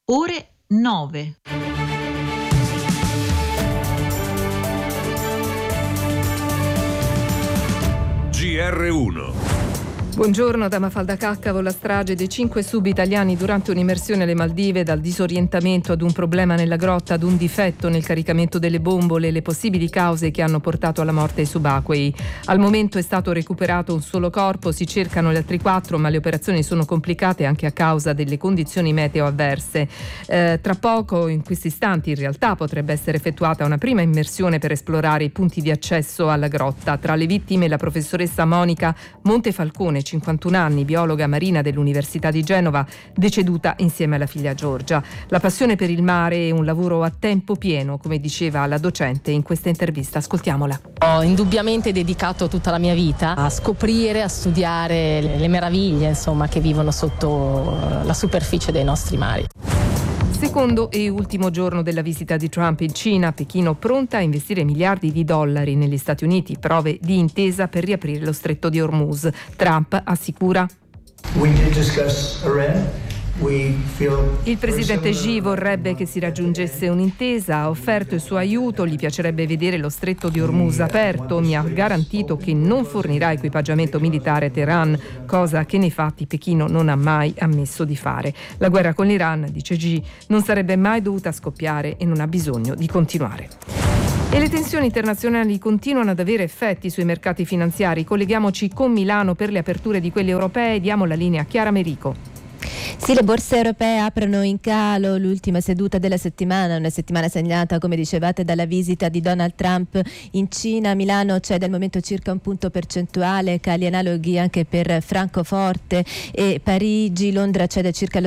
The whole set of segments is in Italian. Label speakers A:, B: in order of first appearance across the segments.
A: ore 9.
B: GR1.
C: Buongiorno da Mafalda Caccavo. La strage dei 5 sub-italiani durante un'immersione alle Maldive, dal disorientamento ad un problema nella grotta ad un difetto nel caricamento delle bombole, le possibili cause che hanno portato alla morte ai subacquei. Al momento è stato recuperato un solo corpo, si cercano gli altri 4, ma le operazioni sono complicate anche a causa delle condizioni meteo avverse. Tra poco, in questi istanti, in realtà potrebbe essere effettuata una prima immersione per esplorare i punti di accesso alla grotta. Tra le vittime la professoressa Monica Montefalcone, 51 anni, biologa marina dell'Università di Genova, deceduta insieme alla figlia Giorgia. La passione per il mare è un lavoro a tempo pieno, come diceva la docente in questa intervista. Ascoltiamola.
D: Ho indubbiamente dedicato tutta la mia vita a scoprire, a studiare le meraviglie, insomma, che vivono sotto la superficie dei nostri mari.
C: Secondo e ultimo giorno della visita di Trump in Cina, Pechino pronta a investire miliardi di dollari negli Stati Uniti, prove di intesa per riaprire lo stretto di Hormuz. Trump assicura: il presidente Xi vorrebbe che si raggiungesse un'intesa, ha offerto il suo aiuto, gli piacerebbe vedere lo stretto di Hormuz aperto, mi ha garantito che non fornirà equipaggiamento militare a Teheran, cosa che nei fatti Pechino non ha mai ammesso di fare. La guerra con l'Iran, dice Xi, non sarebbe mai dovuta scoppiare e non ha bisogno di continuare. E le tensioni internazionali continuano ad avere effetti sui mercati finanziari. Colleghiamoci con Milano per le aperture di quelle europee. Diamo la linea a Chiara Merico.
E: Sì, le borse europee aprono in calo, l'ultima seduta della settimana, una settimana segnata, come dicevate, dalla visita di Donald Trump in Cina. A Milano cede al momento circa un punto percentuale, cali analoghi anche per Francoforte e Parigi. Londra cede circa lo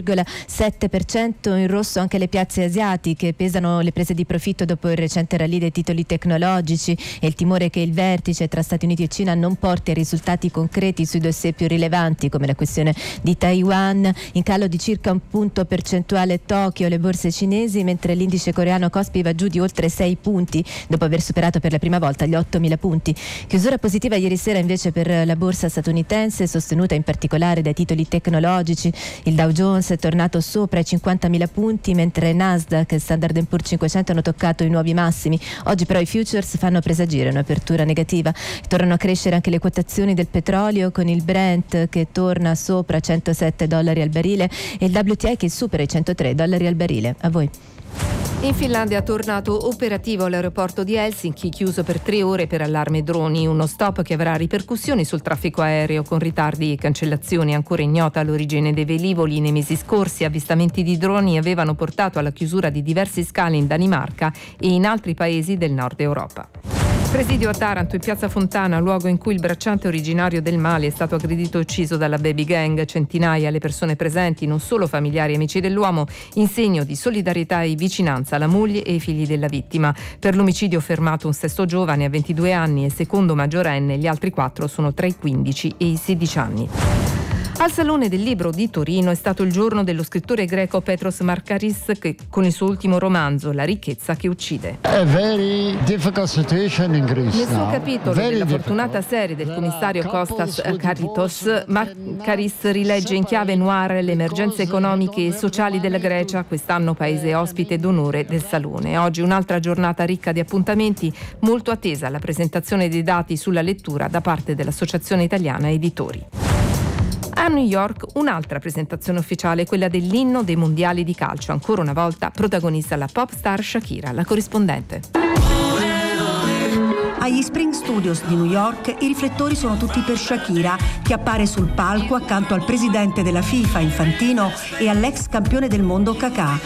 E: 0,7%, in rosso anche le piazze asiatiche, pesano le prese di profitto dopo il recente rally dei titoli tecnologici e il timore che il vertice tra Stati Uniti e Cina non porti a risultati concreti sui dossier più rilevanti come la questione di Taiwan. In calo di circa un punto percentuale Tokyo, le borse cinesi, mentre l'indice coreano Kospi va giù di oltre 6 punti dopo aver superato per la prima volta gli 8.000 punti. Chiusura positiva ieri sera invece per la borsa statunitense, sostenuta in particolare dai titoli tecnologici. Il Dow Jones è tornato sopra i 50.000 punti, mentre Nasdaq e Standard & Poor's 500 hanno toccato i nuovi massimi. Oggi però i futures fanno presagire un'apertura negativa. Tornano a crescere anche le quotazioni del petrolio, con il Brent che torna sopra $107 al barile e il WTI che supera i $103 al barile. A voi.
C: In Finlandia è tornato operativo l'aeroporto di Helsinki, chiuso per 3 ore per allarme droni, uno stop che avrà ripercussioni sul traffico aereo con ritardi e cancellazioni. Ancora ignota l'origine dei velivoli. Nei mesi scorsi avvistamenti di droni avevano portato alla chiusura di diversi scali in Danimarca e in altri paesi del nord Europa. Presidio a Taranto, in piazza Fontana, luogo in cui il bracciante originario del Mali è stato aggredito e ucciso dalla baby gang. Centinaia le persone presenti, non solo familiari e amici dell'uomo, in segno di solidarietà e vicinanza alla moglie e ai figli della vittima. Per l'omicidio fermato un sesto giovane a 22 anni e secondo maggiorenne, gli altri 4 sono tra i 15 e i 16 anni. Al Salone del Libro di Torino è stato il giorno dello scrittore greco Petros Markaris, che con il suo ultimo romanzo La ricchezza che uccide.
F: Nel
C: suo capitolo della fortunata serie del commissario Kostas Karitos, Markaris rilegge in chiave noir le emergenze economiche e sociali della Grecia, quest'anno paese ospite d'onore del Salone. Oggi un'altra giornata ricca di appuntamenti, molto attesa la presentazione dei dati sulla lettura da parte dell'Associazione Italiana Editori. A New York un'altra presentazione ufficiale, quella dell'inno dei mondiali di calcio. Ancora una volta protagonista la pop star Shakira, la corrispondente.
G: Agli Spring Studios di New York i riflettori sono tutti per Shakira, che appare sul palco accanto al presidente della FIFA Infantino e all'ex campione del mondo Kaká.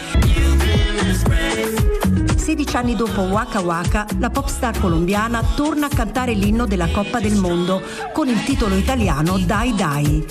G: 16 anni dopo Waka Waka, la pop star colombiana torna a cantare l'inno della Coppa del Mondo con il titolo italiano Dai Dai.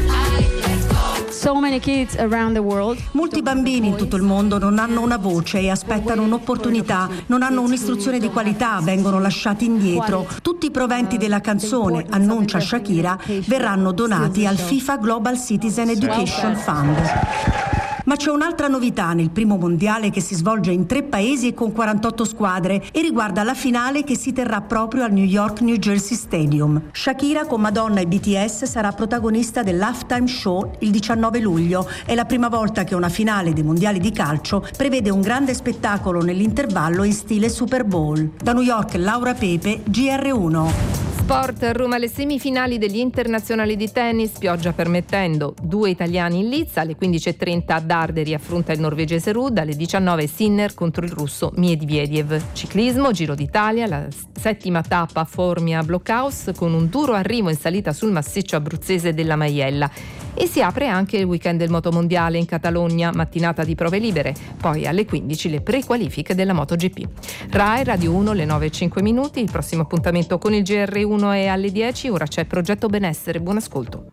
G: Molti bambini in tutto il mondo non hanno una voce e aspettano un'opportunità, non hanno un'istruzione di qualità, vengono lasciati indietro. Tutti i proventi della canzone, annuncia Shakira, verranno donati al FIFA Global Citizen Education Fund. Ma Ma c'è un'altra novità nel primo mondiale che si svolge in 3 paesi e con 48 squadre e riguarda la finale che si terrà proprio al New York New Jersey Stadium. Shakira con Madonna e BTS sarà protagonista dell'halftime show il 19 luglio. È la prima volta che una finale dei mondiali di calcio prevede un grande spettacolo nell'intervallo in stile Super Bowl. Da New York, Laura Pepe, GR1.
C: Sport, a Roma le semifinali degli internazionali di tennis, pioggia permettendo. 2 italiani in lizza, alle 15.30 Darderi affronta il norvegese Ruud, alle 19 Sinner contro il russo Medvedev. Ciclismo, Giro d'Italia, la 7ª tappa Formia Blockhouse con un duro arrivo in salita sul massiccio abruzzese della Maiella. E si apre anche il weekend del motomondiale in Catalogna, mattinata di prove libere, poi alle 15 le prequalifiche della MotoGP. Rai Radio 1 le 9:05, il prossimo appuntamento con il GR1 è alle 10, ora c'è Progetto Benessere, buon ascolto.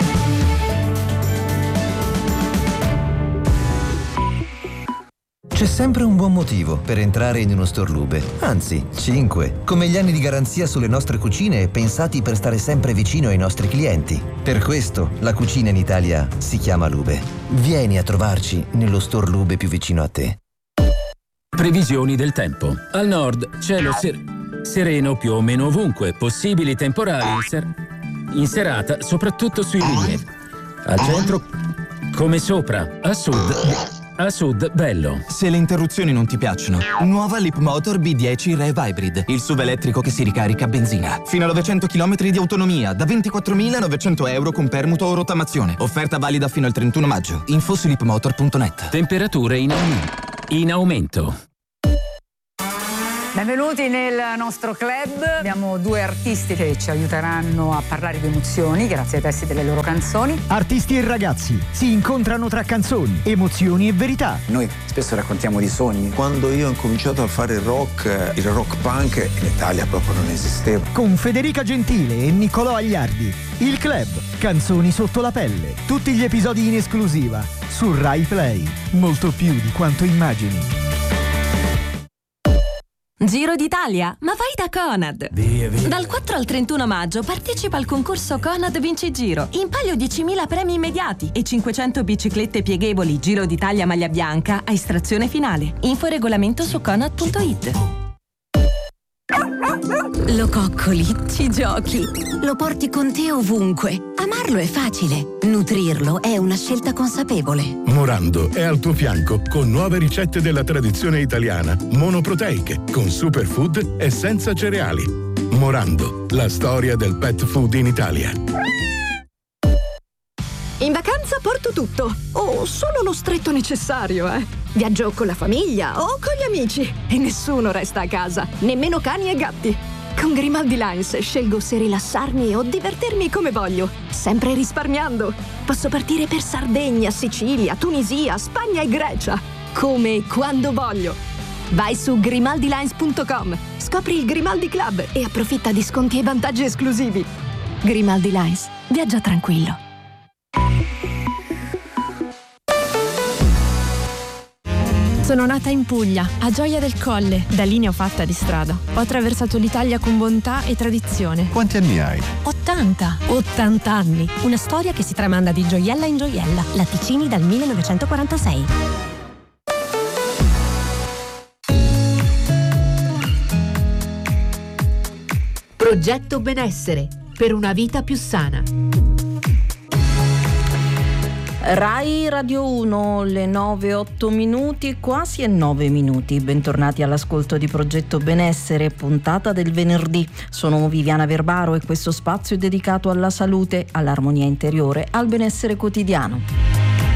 A: C'è sempre un buon motivo per entrare in uno store Lube, anzi 5, come gli anni di garanzia sulle nostre cucine pensati per stare sempre vicino ai nostri clienti. Per questo la cucina in Italia si chiama Lube. Vieni a trovarci nello store Lube più vicino a te.
F: Previsioni del tempo. Al nord cielo sereno più o meno ovunque, possibili temporali in serata soprattutto sui rilievi. Al centro come sopra, a sud bello.
H: Se le interruzioni non ti piacciono, nuova Leapmotor B10 Rev Hybrid, il SUV elettrico che si ricarica a benzina. Fino a 900 km di autonomia, da 24.900 euro con permuto o rottamazione. Offerta valida fino al 31 maggio. Info su leapmotor.net.
F: Temperature in aumento.
I: Benvenuti nel nostro club. Abbiamo 2 artisti che ci aiuteranno a parlare di emozioni grazie ai testi delle loro canzoni.
J: Artisti e ragazzi si incontrano tra canzoni, emozioni e verità.
K: Noi spesso raccontiamo di sogni. Quando io ho incominciato a fare il rock punk in Italia proprio non esisteva.
J: Con Federica Gentile e Niccolò Agliardi. Il club, canzoni sotto la pelle. Tutti gli episodi in esclusiva su Rai Play. Molto più di quanto immagini.
L: Giro d'Italia, ma vai da Conad!
M: Via.
L: Dal 4 al 31 maggio partecipa al concorso Conad Vinci Giro. In palio 10.000 premi immediati e 500 biciclette pieghevoli Giro d'Italia maglia bianca a estrazione finale. Info e regolamento su conad.it.
N: Lo coccoli, ci giochi, lo porti con te ovunque. Amarlo è facile, nutrirlo è una scelta consapevole.
O: Morando è al tuo fianco con nuove ricette della tradizione italiana, monoproteiche, con superfood e senza cereali. Morando, la storia del pet food in Italia.
P: In vacanza porto tutto, o solo lo stretto necessario, Viaggio con la famiglia o con gli amici e nessuno resta a casa, nemmeno cani e gatti. Con Grimaldi Lines scelgo se rilassarmi o divertirmi come voglio, sempre risparmiando. Posso partire per Sardegna, Sicilia, Tunisia, Spagna e Grecia, come e quando voglio. Vai su grimaldilines.com, scopri il Grimaldi Club e approfitta di sconti e vantaggi esclusivi. Grimaldi Lines, viaggia tranquillo.
Q: Sono nata in Puglia, a Gioia del Colle. Da lì ne ho fatta di strada. Ho attraversato l'Italia con bontà e tradizione.
R: Quanti anni hai?
Q: 80. 80 anni. Una storia che si tramanda di gioiella in gioiella. Latticini dal 1946.
S: Progetto Benessere per una vita più sana.
T: Rai Radio 1, le 9:08, quasi 9 minuti. Bentornati all'ascolto di Progetto Benessere, puntata del venerdì. Sono Viviana Verbaro e questo spazio è dedicato alla salute, all'armonia interiore, al benessere quotidiano.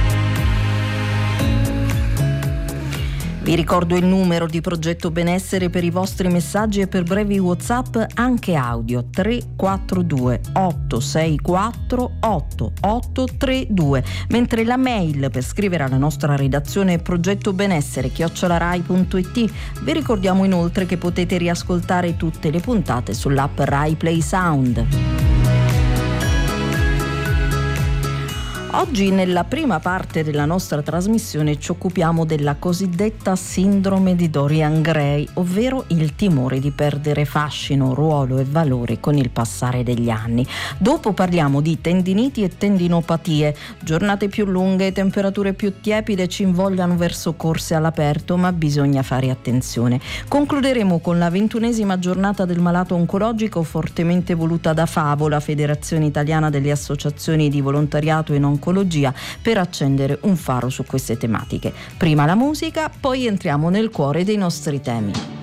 T: Vi ricordo il numero di Progetto Benessere per i vostri messaggi e per brevi WhatsApp anche audio 342 864 8832, mentre la mail per scrivere alla nostra redazione è progettobenessere@rai.it. Vi ricordiamo inoltre che potete riascoltare tutte le puntate sull'app Rai Play Sound. Oggi nella prima parte della nostra trasmissione ci occupiamo della cosiddetta sindrome di Dorian Gray, ovvero il timore di perdere fascino, ruolo e valore con il passare degli anni. Dopo parliamo di tendiniti e tendinopatie, giornate più lunghe, temperature più tiepide ci invogliano verso corse all'aperto, ma bisogna fare attenzione. Concluderemo con la 21esima giornata del malato oncologico, fortemente voluta da FAVO, la Federazione Italiana delle Associazioni di Volontariato in Oncologia, per accendere un faro su queste tematiche. Prima la musica, poi entriamo nel cuore dei nostri temi.